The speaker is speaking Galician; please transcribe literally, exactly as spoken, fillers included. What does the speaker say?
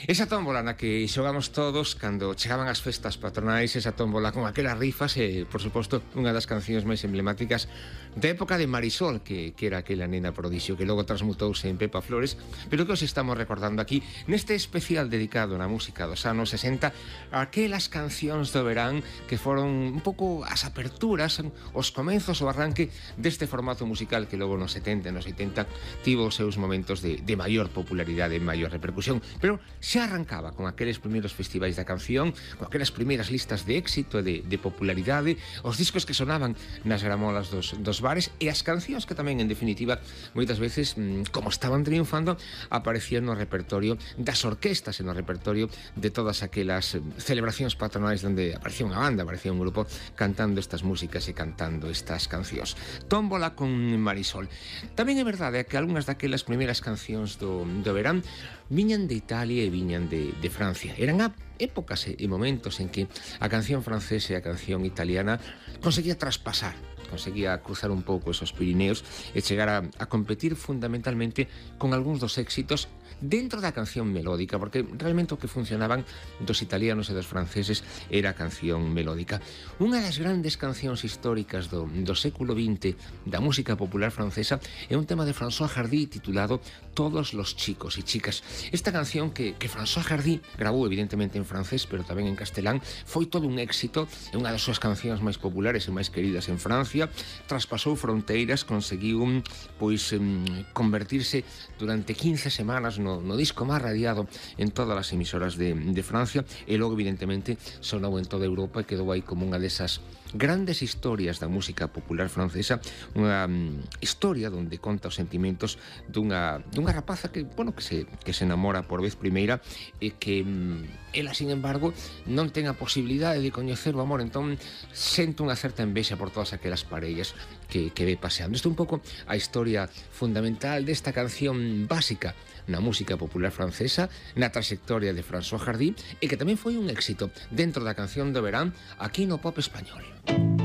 Esa tómbola na que xogamos todos cando chegaban as festas patronais, esa tómbola con aquelas rifas e, por suposto, unha das cancións máis emblemáticas da época de Marisol, que, que era aquela nena prodixio que logo transmutouse en Pepa Flores, pero que os estamos recordando aquí neste especial dedicado na música dos anos sesenta, aquelas cancións do verán que foron un pouco as aperturas, os comenzos, o arranque deste formato musical que logo nos setenta e nos oitenta tivo os seus momentos de, de maior popularidade e maior repercusión, pero xa arrancaba con aqueles primeiros festivais da canción, con aquelas primeiras listas de éxito e de, de popularidade, os discos que sonaban nas gramolas dos, dos bares e as cancións que tamén, en definitiva, moitas veces, como estaban triunfando, aparecían no repertorio das orquestas e no repertorio de todas aquelas celebracións patronais onde aparecía unha banda, aparecía un grupo cantando estas músicas e cantando estas cancións. Tómbola con Marisol. Tamén é verdade que algunhas daquelas primeiras cancións do, do verán viñan de Italia e viñan de, de Francia. Eran a épocas e momentos en que a canción francesa e a canción italiana conseguía traspasar, conseguía cruzar un pouco esos Pirineos e chegar a, a competir fundamentalmente con algúns dos éxitos dentro da canción melódica, porque realmente o que funcionaban dos italianos e dos franceses era a canción melódica. Unha das grandes cancións históricas do, do século vinte da música popular francesa é un tema de François Hardy titulado Todos los chicos y chicas. Esta canción que, que François Hardy grabou evidentemente en francés, pero tamén en castelán, foi todo un éxito, é unha das súas cancións máis populares e máis queridas en Francia, traspasou fronteiras, conseguiu pois convertirse durante quince semanas no, no disco máis radiado en todas as emisoras de, de Francia e logo evidentemente sonou en toda Europa e quedou aí como unha desas grandes historias da música popular francesa, unha um, historia onde conta os sentimentos dunha, dunha rapaza que, bueno, que se, que se enamora por vez primeira e que um, ela, sin embargo, non ten a posibilidade de coñecer o amor, entón sente unha certa envexa por todas aquelas parellas que, que ve paseando. Isto é un pouco a historia fundamental desta canción básica na música popular francesa, na trayectoria de François Hardy e que tamén foi un éxito dentro da canción do verán aquí no pop español.